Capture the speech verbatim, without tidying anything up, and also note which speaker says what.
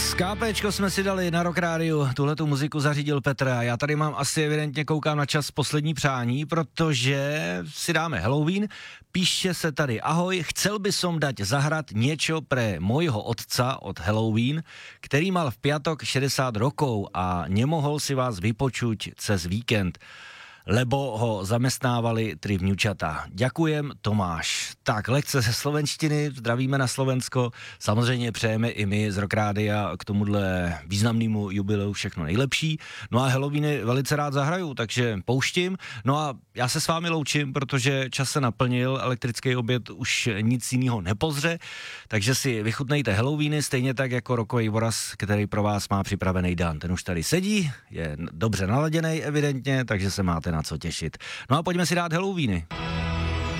Speaker 1: Skápéčko jsme si dali na Rock Rádiu, tuhletu muziku zařídil Petr a já tady mám asi evidentně koukám na čas poslední přání, protože si dáme Halloween, píše se tady ahoj, chcel by som dať zahrať niečo pre mojho otca od Halloween, který mal v piatok šedesát rokov a nemohol si vás vypočuť cez víkend, lebo ho zamestnávali tri vňučata. Ďakujem, Tomáš. Tak, lekce ze slovenštiny, zdravíme na Slovensko. Samozřejmě přejeme i my z Rock Rádia k tomuhle významnému jubileu všechno nejlepší. No a Halloweeny velice rád zahraju, takže pouštím. No a já se s vámi loučím, protože čas se naplnil, elektrický oběd už nic jiného nepozře, takže si vychutnejte Halloweeny, stejně tak jako rokový voraz, který pro vás má připravený Dan. Ten už tady sedí, je dobře naladěný evidentně, takže se máte na co těšit. No a pojďme si dát Halloweeny.